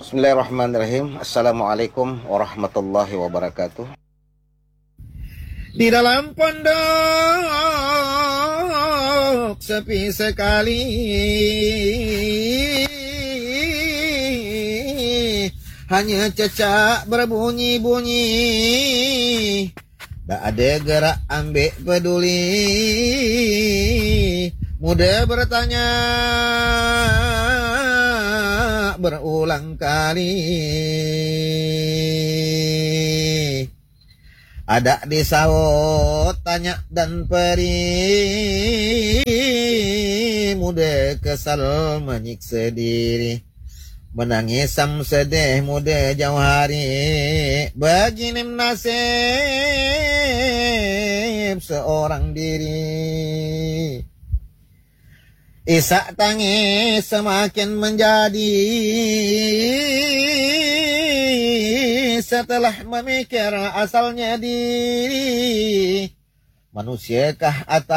Bismillahirrahmanirrahim. Assalamualaikum warahmatullahi wabarakatuh. Di dalam pondok sepi sekali, hanya cecak berbunyi-bunyi, tak ada gerak ambek peduli. Muda bertanya berulang kali, ada disaut tanya dan perih. Muda kesal menyiksa diri, menangis sam sedih muda jauh hari. Begini nasib seorang diri, isak tangis semakin menjadi. Setelah memikir asalnya diri, manusiakah atau